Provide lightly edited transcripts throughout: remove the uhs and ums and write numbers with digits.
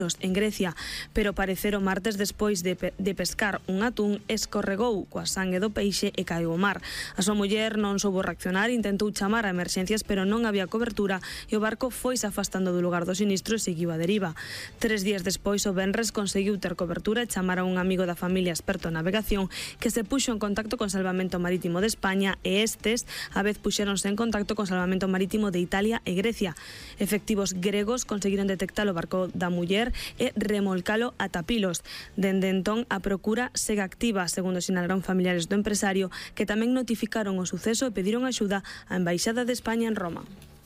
en Grecia, pero parecer o martes despois de pescar un atún escorregou coa sangue do peixe e caeu ao mar. A súa muller non soubo reaccionar, intentou chamar a emerxencias, pero non había cobertura e o barco foise afastando do lugar do sinistro e seguiu a deriva. 3 días despois, o venres, conseguiu ter cobertura e chamar a un amigo da familia experto en navegación que se puxo en contacto con Salvamento Marítimo de España e estes a vez puxéronse en contacto con Salvamento Marítimo de Italia e Grecia. Efectivos gregos conseguiron detectar o barco da muller e remolcalo ata Pilos. Dende entón, a procura segue activa, segundo sinalaron familiares do empresario, que tamén notificaron o suceso e pediron axuda á Embaixada de España en Roma.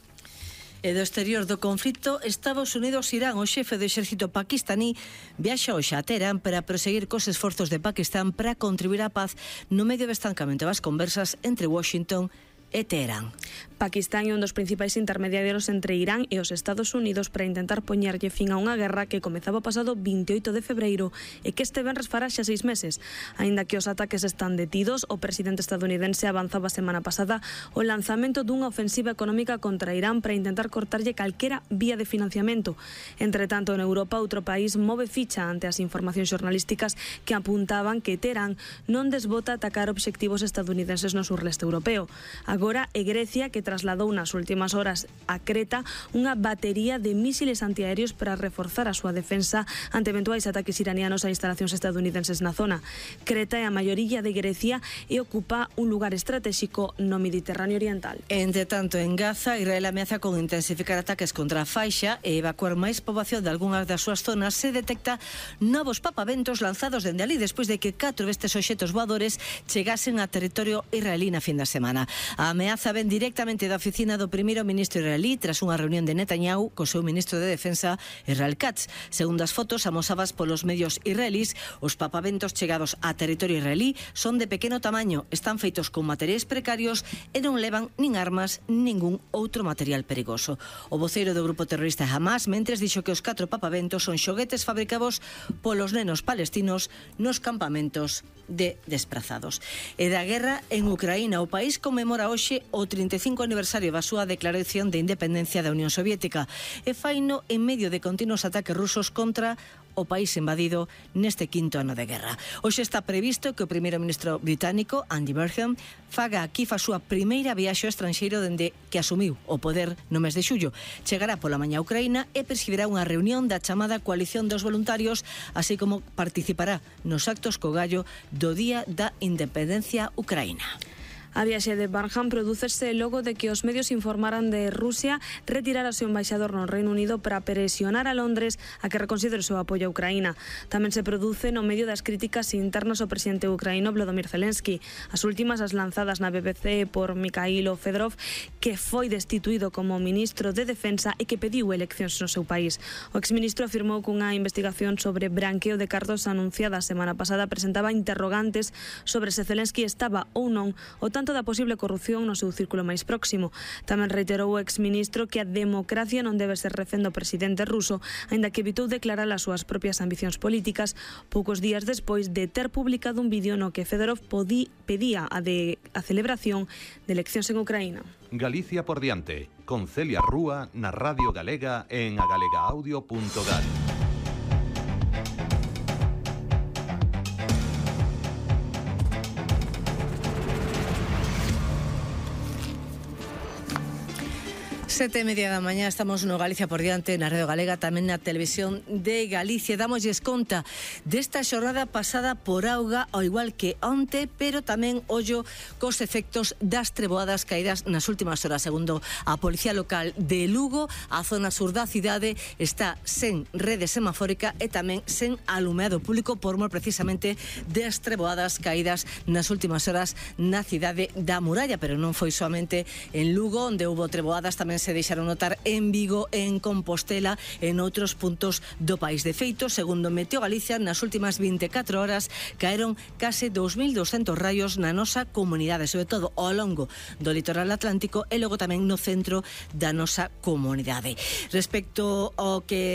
E do exterior do conflito, Estados Unidos e Irán, o xefe do exército paquistaní viaxa hoxe a Teherán para proseguir cos esforzos de Pakistán para contribuir á paz no medio do estancamento das conversas entre Washington e Teherán. Pakistán é un dos principais intermediarios entre Irán e os Estados Unidos para intentar poñerlle fin a unha guerra que comezaba o pasado 28 de febreiro e que este venres fará xa 6 meses. Aínda que os ataques están detidos, o presidente estadounidense avanzaba a semana pasada o lanzamento dunha ofensiva económica contra Irán para intentar cortarlle calquera vía de financiamento. Entre tanto, en Europa, outro país move ficha ante as informacións xornalísticas que apuntaban que Teherán non desbota atacar obxectivos estadounidenses no surleste europeo. Agora é Grecia que trasladou nas últimas horas a Creta unha batería de mísiles antiaéreos para reforzar a súa defensa ante eventuais ataques iranianos a instalacións estadounidenses na zona. Creta é a maior illa de Grecia e ocupa un lugar estratégico no Mediterráneo Oriental. Entre tanto, en Gaza, Israel ameaza con intensificar ataques contra a faixa e evacuar máis poboación de algunhas das súas zonas se detecta novos papaventos lanzados dende ali despois de que 4 destes obxectos voadores chegasen a territorio israelí na fin da semana. A ameaza ven directamente da oficina do primeiro ministro israelí tras unha reunión de Netanyahu co seu ministro de Defensa, Israel Katz. Segundo as fotos amosadas polos medios israelís, os papaventos chegados a territorio israelí son de pequeno tamaño, están feitos con materiais precarios e non levan nin armas nin ningún outro material perigoso. O voceiro do grupo terrorista Hamas mentres dixo que os 4 papaventos son xoguetes fabricados polos nenos palestinos nos campamentos de desplazados. E da guerra en Ucraína, o país conmemora hoxe o 35 aniversario da súa declaración de independencia da Unión Soviética e faino en medio de continuos ataques rusos contra o país invadido neste 5º ano de guerra. Hoxe está previsto que o primeiro ministro británico, Andy Burnham, faga aquí a súa primeira viaxe ao estranxeiro dende que asumiu o poder no mes de xullo. Chegará pola mañá a Ucraína e presidirá unha reunión da chamada Coalición dos Voluntarios, así como participará nos actos co gallo do Día da Independencia Ucraína. A viaxe de Burnham prodúcese logo de que os medios informaran de Rusia retirar o seu embaixador no Reino Unido para presionar a Londres a que reconsidere o seu apoio a Ucraína. Tamén se produce no medio das críticas internas ao presidente ucraíno Volodymyr Zelensky. As últimas, as lanzadas na BBC por Mikhailo Fedorov, que foi destituído como ministro de Defensa e que pediu eleccións no seu país. O exministro afirmou que unha investigación sobre branqueo de cartos anunciada a semana pasada presentaba interrogantes sobre se Zelensky estaba ou non o tanto da posible corrupción no seu círculo máis próximo. Tamén reiterou o exministro que a democracia non debe ser refén do presidente ruso, aínda que evitou declarar as súas propias ambicións políticas poucos días despois de ter publicado un vídeo no que Fedorov pedía a celebración de eleccións en Ucraína. Galicia por diante, con Celia Rúa na Radio Galega en agalegaudio.gal. Sete e media da mañá, estamos no Galicia por diante, na Radio Galega, tamén na Televisión de Galicia. Dámoslles conta desta xornada pasada por auga, ao igual que onte, pero tamén ollo cos efectos das treboadas caídas nas últimas horas. Segundo a Policía Local de Lugo, a zona sur da cidade está sen rede semafórica e tamén sen alumeado público por mor precisamente das treboadas caídas nas últimas horas na cidade da Muralla, pero non foi soamente en Lugo onde houbo treboadas, tamén se deixaron notar en Vigo, en Compostela, en outros puntos do país. De feito, segundo Meteo Galicia, nas últimas 24 horas caeron case 2.200 raios na nosa comunidade, sobre todo ao longo do litoral atlántico e logo tamén no centro da nosa comunidade. Respecto ao que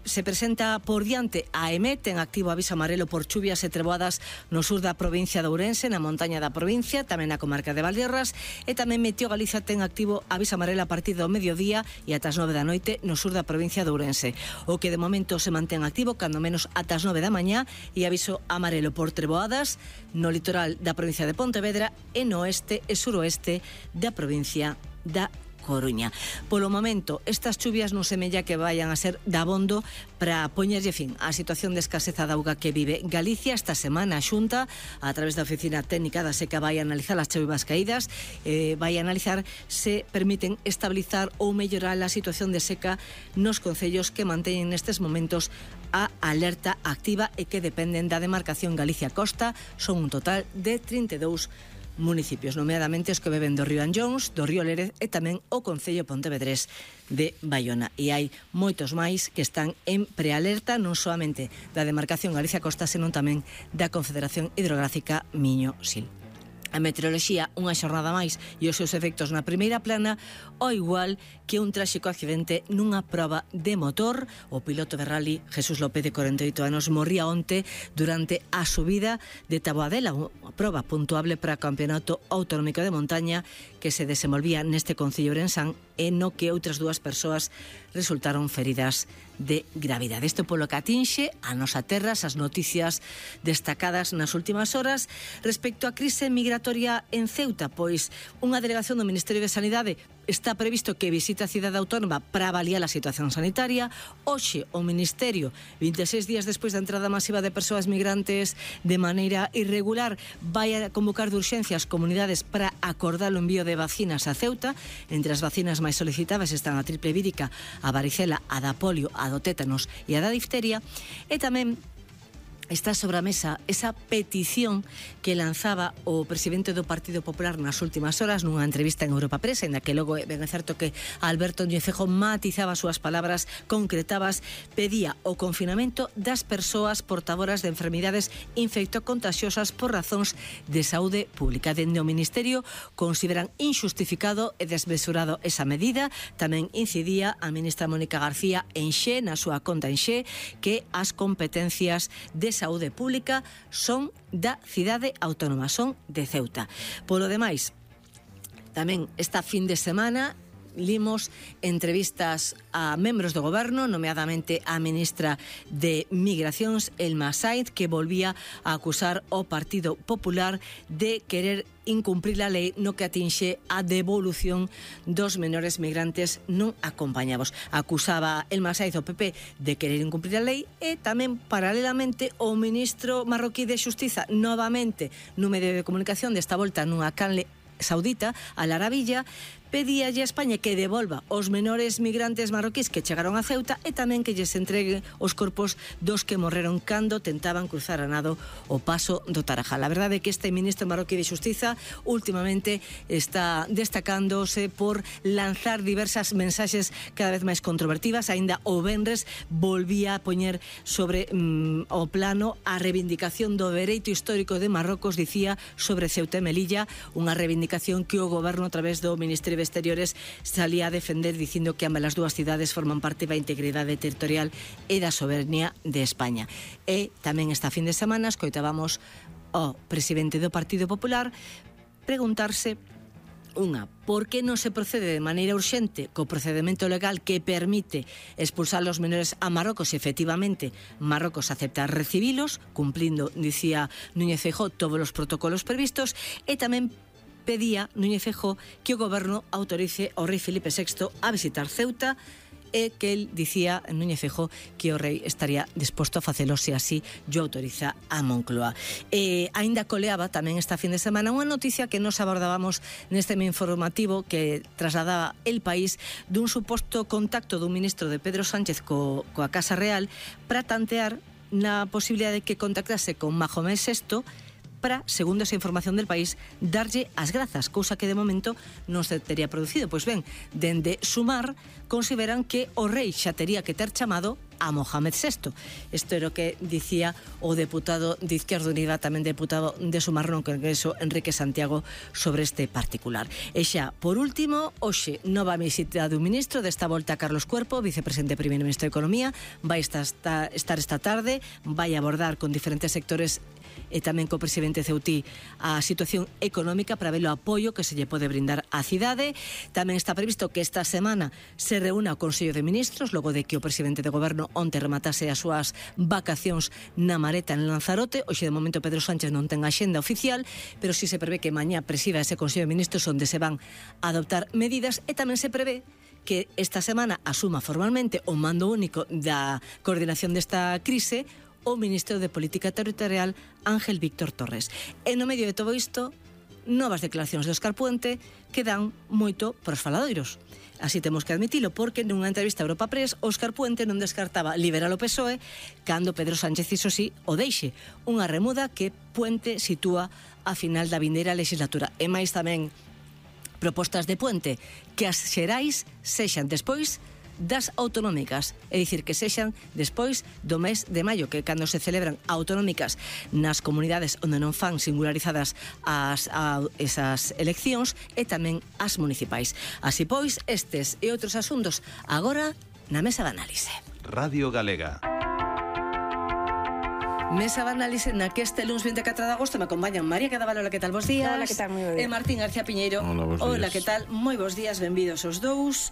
se presenta por diante a EMET, ten activo aviso amarelo por chuvias e treboadas no sur da provincia de Ourense, na montaña da provincia, tamén na comarca de Valderras, e tamén Meteo Galiza ten activo aviso amarelo a partir do mediodía e ata as 9 da noite no sur da provincia de Ourense. O que de momento se mantén activo, cando menos ata as 9 da mañá, e aviso amarelo por treboadas no litoral da provincia de Pontevedra e no oeste e suroeste da provincia da Coruña. Polo momento, estas chuvias non semella que vayan a ser dabondo para poñerlle fin á situación de escaseza de auga que vive Galicia. Esta semana a Xunta, a través da Oficina Técnica da Seca, vai a analizar as choivas caídas, vai a analizar se permiten estabilizar ou mellorar a situación de seca nos concellos que manteñen nestes momentos a alerta activa e que dependen da demarcación Galicia Costa. Son un total de 32 municipios, nomeadamente os que beben do río Anllóns, do río Lérez e tamén o concello pontevedrés de Baiona. E hai moitos máis que están en prealerta, non solamente da demarcación Galicia Costa, senón tamén da Confederación Hidrográfica Miño-Sil. A meteoroloxía, unha xornada máis e os seus efectos na primeira plana, ao igual que un tráxico accidente nunha proba de motor. O piloto de rally Jesús López, de 48 anos, morría onte durante a subida de Taboadela, unha proba puntuable para o Campeonato Autonómico de Montaña que se desenvolvía neste concello ourensán e no que outras dúas persoas resultaron feridas de gravidade. Isto polo que atinxe a nosa terra, as noticias destacadas nas últimas horas. Respecto á crise migratoria en Ceuta, pois unha delegación do Ministerio de Sanidade está previsto que visite a cidade autónoma para avaliar a situación sanitaria. Hoxe o Ministerio, 26 días despois da entrada masiva de persoas migrantes de maneira irregular, vai a convocar de urxencia as comunidades para acordar o envío de vacinas a Ceuta. Entre as vacinas máis solicitadas están a triple vírica, a varicela, a da polio, a do tétanos e a da difteria. E tamén está sobre a mesa esa petición que lanzaba o presidente do Partido Popular nas últimas horas nunha entrevista en Europa Press, en que logo ben é certo que Alberto Núñez Feijóo matizaba as súas palabras, concretabas, pedía o confinamento das persoas portadoras de enfermidades infectocontaxiosas por razóns de saúde pública. Dende o Ministerio consideran injustificado e desmesurado esa medida. Tamén incidía a ministra Mónica García en Xe, na súa conta en Xe, que as competencias de saúde pública son da cidade autónoma, son de Ceuta. Polo demais, tamén esta fin de semana limos entrevistas a membros do goberno, nomeadamente a ministra de Migracións, Elma Saiz, que volvía a acusar ao Partido Popular de querer incumprir a lei no que atinxe a devolución dos menores migrantes non acompañados. Acusaba Elma Saiz ao PP de querer incumprir a lei e tamén, paralelamente, o ministro marroquí de Xustiza, novamente no medio de comunicación, desta volta nunha canle saudita, Al Arabilla, pedíalle a España que devolva os menores migrantes marroquíes que chegaron a Ceuta e tamén que lles entregue os corpos dos que morreron cando tentaban cruzar a nado o paso do Tarajal. A verdade é que este ministro marroquí de Xustiza últimamente está destacándose por lanzar diversas mensaxes cada vez máis controvertidas. Aínda o venres volvía a poñer sobre o plano a reivindicación do dereito histórico de Marrocos, dicía, sobre Ceuta e Melilla, unha reivindicación que o goberno a través do Ministerio de Exteriores salía a defender dicindo que ambas as dúas cidades forman parte da integridade territorial e da soberanía de España. E tamén esta fin de semana escoitábamos ao presidente do Partido Popular preguntarse por que non se procede de maneira urxente co procedimento legal que permite expulsar os menores a Marrocos e, efectivamente, Marrocos acepta recibilos, cumplindo, dicía Núñez Feijóo, todos os protocolos previstos, e tamén pedía Núñez Feijóo que o goberno autorice ao rei Felipe VI a visitar Ceuta e que el dicía, Núñez Feijóo, que o rei estaría disposto a facelo se así yo autoriza a Moncloa. Aínda coleaba tamén esta fin de semana unha noticia que nos abordábamos neste informativo que trasladaba El País dun suposto contacto dun ministro de Pedro Sánchez coa Casa Real para tantear na posibilidade de que contactase con Mahomed VI para, segundo esa información del País, darlle as grazas, cousa que de momento non se tería producido. Pois ben, dende Sumar consideran que o rei xa tería que ter chamado a Mohamed VI. Isto era o que dicía o deputado de Izquierda Unida, tamén deputado de Sumar no Congreso, Enrique Santiago, sobre este particular. E xa, por último, hoxe nova visita dun ministro, desta volta Carlos Cuerpo, vicepresidente e primeiro ministro de Economía, vai estar esta tarde, vai abordar con diferentes sectores e tamén co presidente Ceutí a situación económica para ver o apoio que se lle pode brindar á cidade. Tamén está previsto que esta semana se reúna o Consello de Ministros, logo de que o presidente de Goberno onte rematase as súas vacacións na Mareta en Lanzarote. Hoxe de momento Pedro Sánchez non ten axenda oficial, pero si se prevé que mañá presida ese Consello de Ministros onde se van a adoptar medidas, e tamén se prevé que esta semana asuma formalmente o mando único da coordinación desta crise o ministro de Política Territorial, Ángel Víctor Torres. E no medio de todo isto, novas declaracións de Óscar Puente que dan moito pros faladoiros. Así temos que admitilo, porque nunha entrevista a Europa Press, Óscar Puente non descartaba liberar o PSOE cando Pedro Sánchez, iso sí, o deixe. Unha remuda que Puente sitúa a final da vindeira legislatura. E máis tamén propostas de Puente que as xerais sexan despois das autonómicas, é dicir, que sexan despois do mes de maio, que cando se celebran autonómicas nas comunidades onde non fan singularizadas esas eleccións, e tamén as municipais. Así pois, estes e outros asuntos agora na mesa de análise. Radio Galega. Mesa de análise na que este lunes 24 de agosto me acompañan María Cadavalola, que tal? Bos días. Hola, que tal? Moi bo día. E Martín García Piñeiro. Hola, que tal? Moi bos días, benvidos os dous.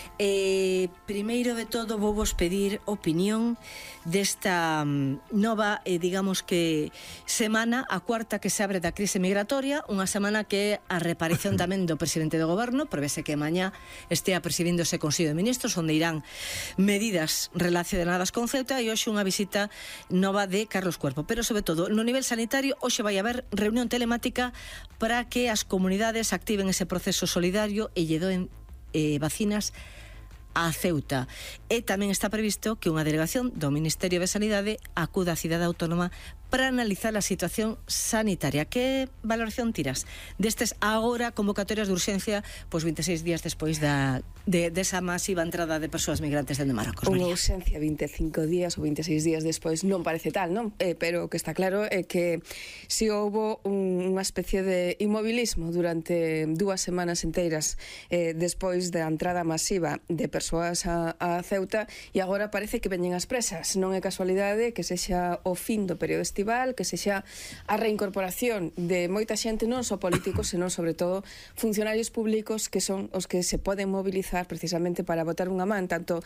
Primeiro de todo vou vos pedir opinión desta nova, digamos que semana, a cuarta que se abre da crise migratoria, unha semana que a reaparición tamén do presidente do goberno, prevese que mañá estea presidindo ese Consello de Ministros, onde irán medidas relacionadas con Ceuta, e hoxe unha visita nova de Carlos Cuerpo. Pero, sobre todo, no nivel sanitario, hoxe vai haber reunión telemática para que as comunidades activen ese proceso solidario e lle doen vacinas a Ceuta. E tamén está previsto que unha delegación do Ministerio de Sanidade acuda á cidade autónoma para analizar a situación sanitaria. Que valoración tiras destes agora convocatorias de urxencia, pois 26 días despois desa masiva entrada de persoas migrantes dende Marrocos? Unha urxencia 25 días ou 26 días despois non parece tal, non? Pero o que está claro é que si houbo unha especie de inmobilismo durante 2 semanas inteiras despois da entrada masiva de persoas a Ceuta, e agora parece que veñen as presas. Non é casualidade que sexa o fin do período estival, que sexa a reincorporación de moita xente, non só políticos, senón sobre todo funcionarios públicos, que son os que se poden mobilizar precisamente para botar unha man tanto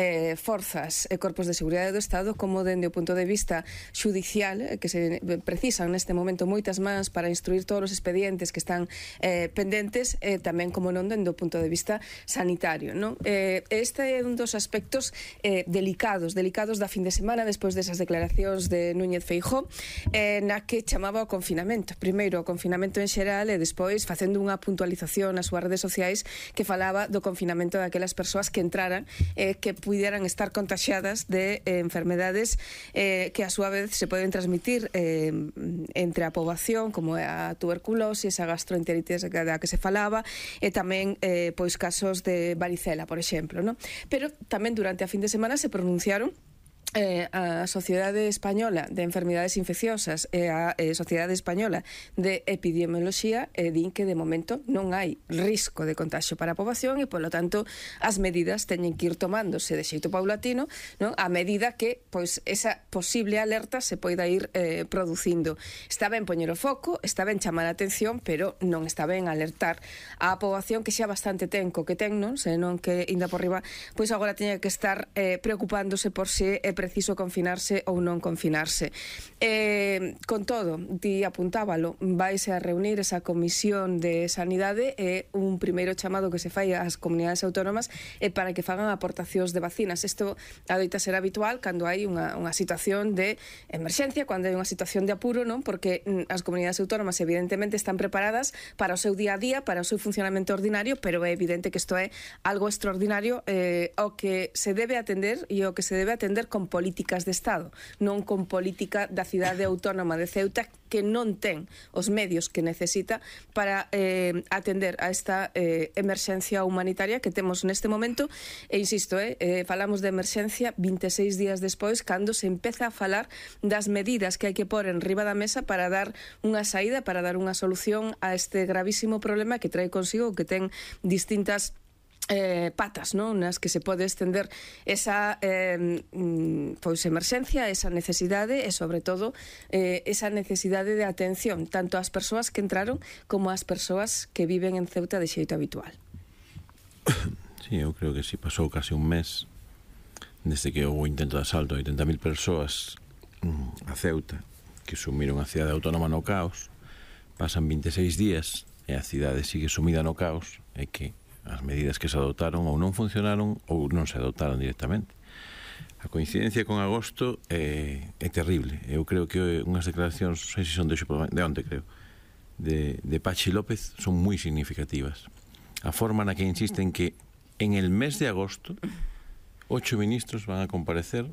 forzas e corpos de seguridade do Estado como dende o punto de vista xudicial, que se precisan neste momento moitas mans para instruir todos os expedientes que están pendentes, tamén como non dende o punto de vista sanitario, non? Este é un dos aspectos delicados da fin de semana despois desas declaracións de Núñez Feijóo, na que chamaba o confinamento. Primeiro o confinamento en xeral e despois facendo unha puntualización nas súas redes sociais que falaba do confinamento daquelas persoas que entraran que puderan estar contaxiadas de enfermedades que a súa vez se poden transmitir entre a poboación, como a tuberculose, a gastroenteritis da que se falaba, e tamén pois casos de varicela, por exemplo, non? Pero tamén durante a fin de semana se pronunciaron a Sociedade Española de Enfermedades Infecciosas e a Sociedade Española de Epidemioloxía din que de momento non hai risco de contagio para a poboación e, polo tanto, as medidas teñen que ir tomándose de xeito paulatino, non? A medida que pois esa posible alerta se poida ir producindo. Está ben poñer o foco, está ben chamar a atención, pero non está ben alertar a poboación que xa bastante ten co que ten, non? Senón que, inda por riba, pois agora teña que estar preocupándose por se preciso confinarse ou non confinarse. Con todo, ti apuntábalo, vaise a reunir esa comisión de sanidade e un primeiro chamado que se fai ás comunidades autónomas para que fagan aportacións de vacinas. Isto adoita ser habitual cando hai unha situación de emerxencia, cando hai unha situación de apuro, non? Porque as comunidades autónomas evidentemente están preparadas para o seu día a día, para o seu funcionamento ordinario, pero é evidente que isto é algo extraordinario ao que se debe atender e ao que se debe atender con con políticas de Estado, non con política da cidade autónoma de Ceuta, que non ten os medios que necesita para atender a esta emerxencia humanitaria que temos neste momento. E insisto, falamos de emerxencia 26 días despois, cando se empeza a falar das medidas que hai que pôr en riba da mesa para dar unha saída, para dar unha solución a este gravísimo problema que trae consigo, que ten distintas patas, non? Nas que se pode estender esa pois emerxencia, esa necesidade e sobre todo esa necesidade de atención tanto ás persoas que entraron como ás persoas que viven en Ceuta de xeito habitual. Sí, eu creo que si pasou case un mes desde que houve intento de asalto a 80.000 persoas a Ceuta, que sumiron a cidade autónoma no caos. Pasan 26 días e a cidade sigue sumida no caos, e que as medidas que se adotaron ou non funcionaron ou non se adotaron directamente. A coincidencia con agosto é terrible. Eu creo que unhas declaracións, non sei se son de onte, creo, de Pachi López son moi significativas. A forma na que insisten que en el mes de agosto 8 ministros van a comparecer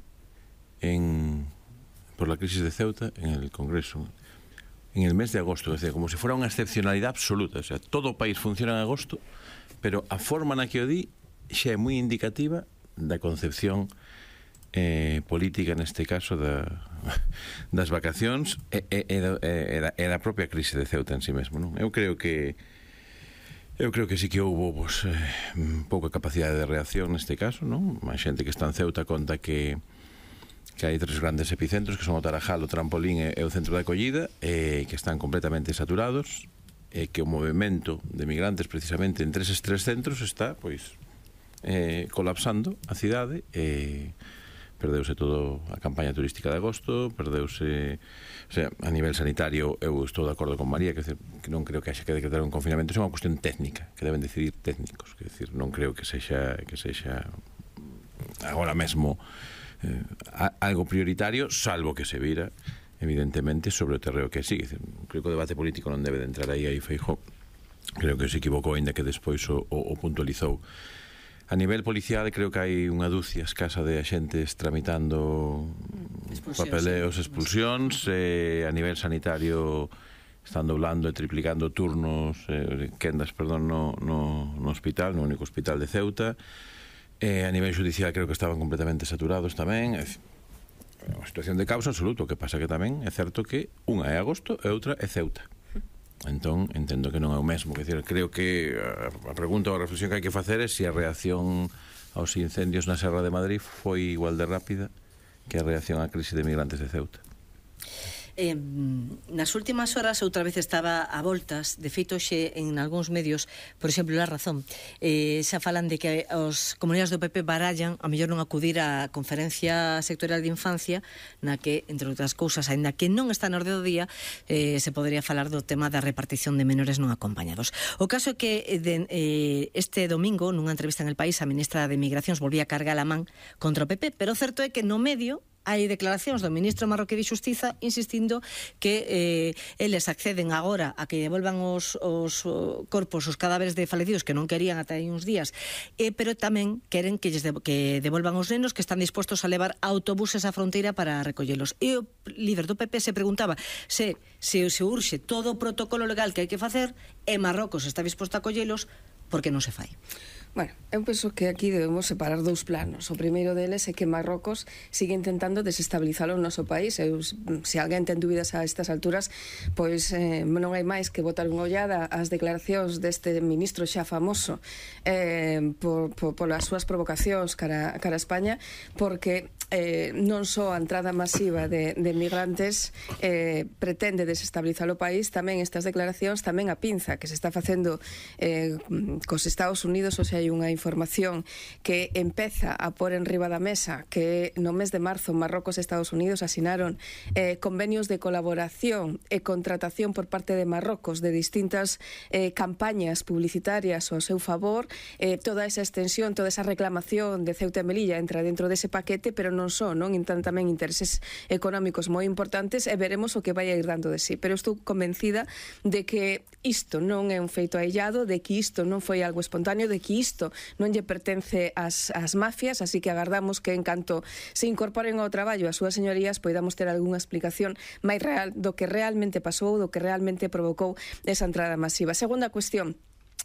por la crisis de Ceuta en el Congreso. En el mes de agosto, es decir, como si fuera unha excepcionalidade absoluta. O sea, todo o país funciona en agosto, pero a forma na que o di xa é moi indicativa da concepción política, neste caso, das vacacións e da propia crise de Ceuta en si mesmo, non? Eu creo que sí que houve pouca capacidade de reacción neste caso, non? A xente que está en Ceuta conta que hai 3 grandes epicentros, que son o Tarajal, o Trampolín e o centro de acollida, que están completamente saturados, e que o movimento de migrantes precisamente entre eses 3 centros está pois colapsando a cidade. Perdeuse todo a campaña turística de agosto, perdeuse, o sea, a nivel sanitario. Eu estou de acordo con María, que non creo que haxa que decretar un confinamento, é unha cuestión técnica que deben decidir técnicos, que decir, non creo que sexa agora mesmo algo prioritario, salvo que se vira evidentemente sobre o terreo que sigue. Creo que o debate político non debe de entrar aí Feijóo. Creo que se equivocou, ainda que despois o puntualizou. A nivel policial creo que hai unha dúcia escasa de axentes tramitando papeleos, expulsións. A nivel sanitario están doblando e triplicando turnos, quendas, perdón, no hospital, no único hospital de Ceuta. A nivel judicial creo que estaban completamente saturados tamén. É unha situación de caos absoluto. O que pasa que tamén é certo que unha é agosto e outra é Ceuta. Entón, entendo que non é o mesmo. Creo que a pregunta ou a reflexión que hai que facer é se a reacción aos incendios na Serra de Madrid foi igual de rápida que a reacción á crise de migrantes de Ceuta. Nas últimas horas outra vez estaba a voltas, de feito xe en algúns medios, por exemplo, La Razón, xa falan de que os comunidades do PP barallan a mellor non acudir á conferencia sectorial de infancia, na que, entre outras cousas, aínda que non está na orde do día, se podería falar do tema da repartición de menores non acompañados. O caso é que este domingo, nunha entrevista en El País, a ministra de Migracións volvía a cargar a man contra o PP, pero o certo é que no medio hai declaracións do ministro marroquí de Xustiza insistindo que eles acceden agora a que devolvan os corpos, os cadáveres de falecidos que non querían ata aí uns días, pero tamén queren que devolvan os nenos, que están dispostos a levar autobuses á fronteira para recollelos. E o líder do PP se preguntaba se urxe todo o protocolo legal que hai que facer e Marrocos está disposto a acollelos, porque non se fai. Bueno, eu penso que aquí debemos separar 2 planos. O primeiro deles é que Marrocos sigue intentando desestabilizar o noso país. Se alguén ten dúbidas a estas alturas, pois non hai máis que botar unha ollada ás declaracións deste ministro xa famoso polas súas provocacións cara a España, porque non só a entrada masiva de migrantes pretende desestabilizar o país, tamén estas declaracións, tamén a pinza que se está facendo cos Estados Unidos. O sea, hai unha información que empeza a pôr en riba da mesa que no mes de marzo Marrocos e Estados Unidos asinaron convenios de colaboración e contratación por parte de Marrocos de distintas campañas publicitarias ao seu favor. Toda esa extensión, toda esa reclamación de Ceuta e Melilla entra dentro dese paquete, pero non só, non? Entón tamén intereses económicos moi importantes e veremos o que vai a ir dando de sí. Pero estou convencida de que isto non é un feito aillado, de que isto non foi algo espontáneo, de que isto non lle pertence ás mafias, así que agardamos que en canto se incorporen ao traballo as súas señorías poidamos ter algunha explicación máis real do que realmente pasou, do que realmente provocou esa entrada masiva. Segunda cuestión.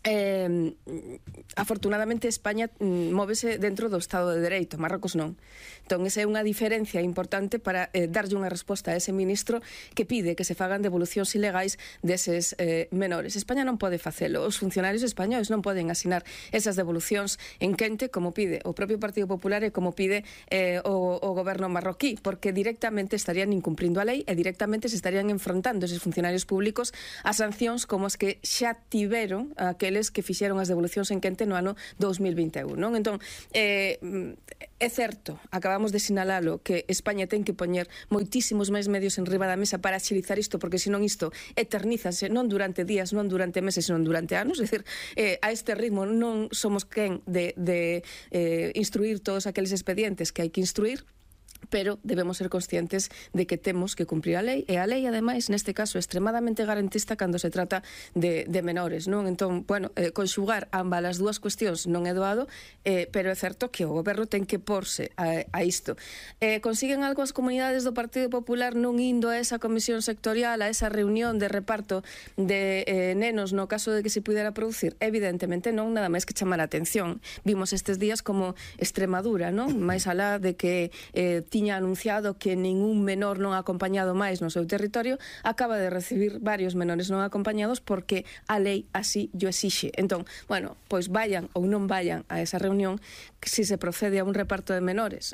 Afortunadamente España móvese dentro do Estado de Dereito, Marrocos non. Entón esa é unha diferencia importante para darlle unha resposta a ese ministro que pide que se fagan devolucións ilegais deses menores. España non pode facelo, os funcionarios españoles non poden asinar esas devolucións en quente como pide o propio Partido Popular e como pide o goberno marroquí, porque directamente estarían incumplindo a lei e directamente se estarían enfrontando eses funcionarios públicos a sancións como as que xa tiveron aqueles que fixeron as devolucións en quente no ano 2021, non? Entón, é certo, acabamos de sinalalo, que España ten que poñer moitísimos máis medios en riba da mesa para axilizar isto, porque senón isto eternízase non durante días, non durante meses, senón durante anos. É dicir, a este ritmo non somos quen de instruir todos aqueles expedientes que hai que instruir, pero debemos ser conscientes de que temos que cumprir a lei, e a lei, ademais, neste caso, é extremadamente garantista cando se trata de menores, non? Entón, bueno, conxugar ambas as dúas cuestións non é doado, pero é certo que o goberno ten que porse a isto. Consiguen algo as comunidades do Partido Popular non indo a esa comisión sectorial, a esa reunión de reparto de nenos no caso de que se pudera producir? Evidentemente non, nada máis que chamar a atención. Vimos estes días como Extremadura, non? Mais alá de que tiña anunciado que ningún menor non acompañado máis no seu territorio, acaba de recibir varios menores non acompañados porque a lei así o exixe. Entón, bueno, pois vayan ou non vayan a esa reunión, si se procede a un reparto de menores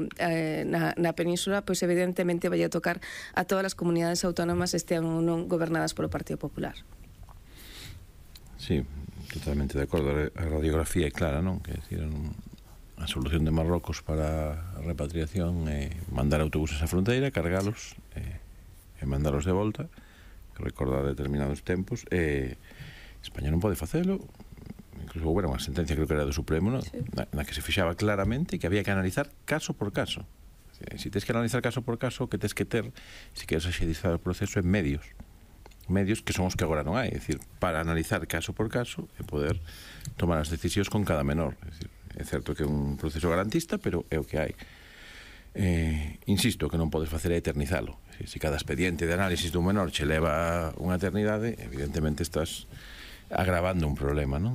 na península, pois evidentemente vai a tocar a todas as comunidades autónomas, estean ou non gobernadas polo Partido Popular. Sí, totalmente de acordo. A radiografía é clara, non? Que decir, a solución de Marrocos para a repatriación é mandar autobuses á fronteira, cargalos e mandalos de volta, que recordar determinados tempos. España non pode facelo. Incluso houve unha sentencia, creo que era do Supremo, ¿no? Sí. na que se fixaba claramente que había que analizar caso por caso. Si tens que analizar caso por caso, que tens que ter, se queres axilizar o proceso, en medios que son os que agora non hai, é dicir, para analizar caso por caso e poder tomar as decisións con cada menor. É dicir, é certo que é un proceso garantista, pero é o que hai. Insisto, que non podes facer é eternizalo. Se cada expediente de análisis dun menor che leva unha eternidade, evidentemente estás agravando un problema, non?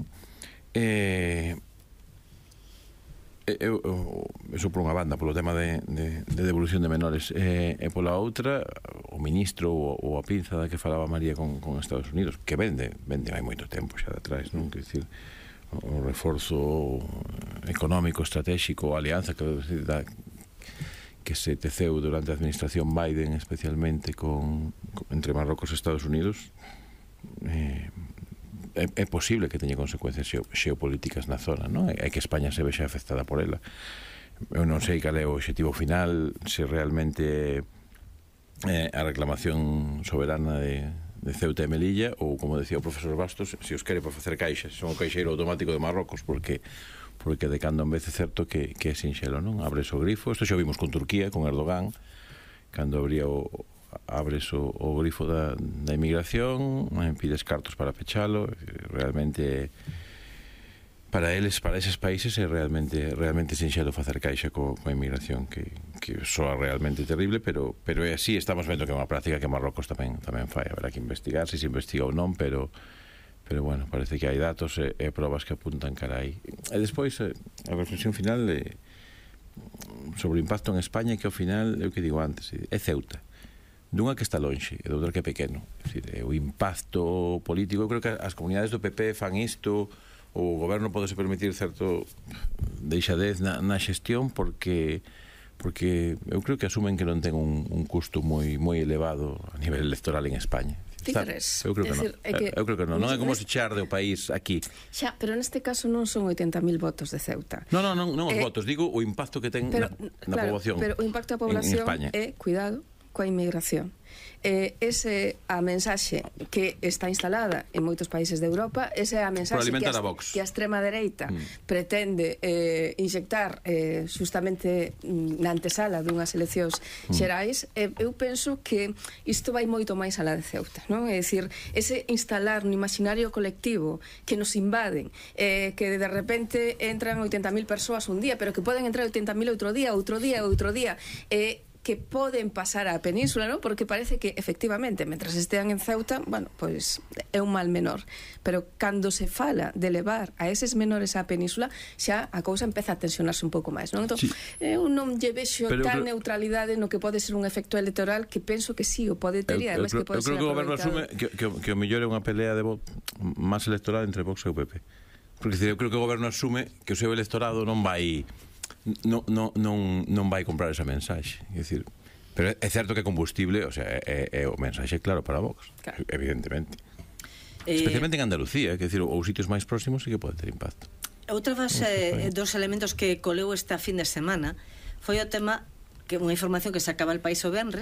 Eso por unha banda, polo tema de devolución de menores, e pola outra, o ministro ou a pinza da que falaba María con Estados Unidos, que vende hai moito tempo xa de atrás, non? Quer dicir, o reforzo económico, estratégico, a alianza que se teceu durante a administración Biden, especialmente entre Marrocos e Estados Unidos, é posible que teña consecuencias xeopolíticas na zona, non? É que España se vexa afectada por ela. Eu non sei cal é o obxectivo final, se realmente a reclamación soberana de Ceuta e Melilla, ou, como decía o profesor Bastos, se os quere para facer caixas, son o caixeiro automático de Marrocos, porque de cando en vez é certo que é sinxelo, non? Abres o grifo, isto xa vimos con Turquía, con Erdogan, cando abres o grifo da inmigración, pides cartos para pechalo, realmente para eses países é realmente sinxelo facer caixa coa inmigración, que soa realmente terrible, pero é así. Estamos vendo que é unha práctica que Marrocos tamén fai. Haberá que investigar se investiga ou non, pero bueno, parece que hai datos e probas que apuntan cara aí. E despois, a reflexión final sobre o impacto en España, que ao final, é o que digo antes, é Ceuta, dunha que está lonxe e doutra que é pequeno. É dicir, o impacto político, eu creo que as comunidades do PP fan isto, o goberno pode se permitir certo deixadez na xestión porque eu creo que asumen que non ten un custo moi elevado a nivel electoral en España. Eu creo que non. Eu creo que non. Non é como se charde o país aquí. Xa, pero neste caso non son 80.000 votos de Ceuta. Non os votos, digo o impacto que ten na poboación. Pero o impacto da poboación é, cuidado, coa inmigración. Ese a mensaxe que está instalada en moitos países de Europa, esa é a mensaxe que a extrema dereita pretende inyectar justamente na antesala dunhas eleccións xerais. Eu penso que isto vai moito máis alá de Ceuta, non? É dicir, ese instalar no imaginario colectivo que nos invaden, que de repente entran 80.000 persoas un día, pero que poden entrar 80.000 outro día, que poden pasar á península, non? Porque parece que, efectivamente, mentras estean en Ceuta, bueno, pois é un mal menor. Pero cando se fala de levar a eses menores á península, xa a cousa empeza a tensionarse un pouco máis, non? Entón, eu non lle vexo tal neutralidade no que pode ser un efecto electoral que penso que sí, o pode ter, e además que pode ser aproveitado. Eu creo que o goberno asume que o mellor é unha pelea de máis electoral entre Vox e o PP. Porque eu creo que o goberno asume que o seu electorado non vai comprar esa mensaxe, é dicir, pero é certo que é combustible, o sea, é o mensaxe claro para Vox, claro. Evidentemente, especialmente en Andalucía, que decir, os sitios máis próximos sí que pode ter impacto. Outra dos elementos que coleu esta fin de semana foi o tema, que unha información que sacaba El País o venres,